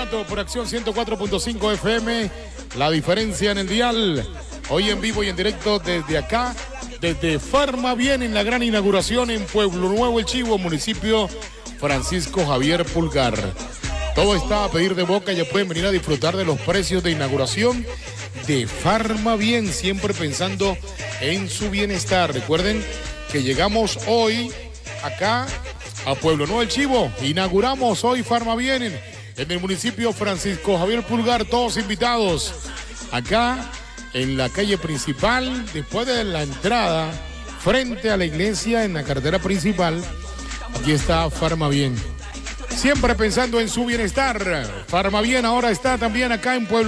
inmediato por Acción 104.5 FM, la diferencia en el dial. Hoy en vivo y en directo desde acá, desde Farmavien, en la gran inauguración en Pueblo Nuevo El Chivo, municipio Francisco Javier Pulgar. Todo está a pedir de boca, ya pueden venir a disfrutar de los precios de inauguración de Farmavien, siempre pensando en su bienestar. Recuerden que llegamos hoy acá a Pueblo Nuevo El Chivo, inauguramos hoy Farmavien en el municipio Francisco Javier Pulgar, todos invitados acá en la calle principal, después de la entrada, frente a la iglesia, en la carretera principal. Aquí está Farmavien, siempre pensando en su bienestar. Farmavien ahora está también acá en Pueblo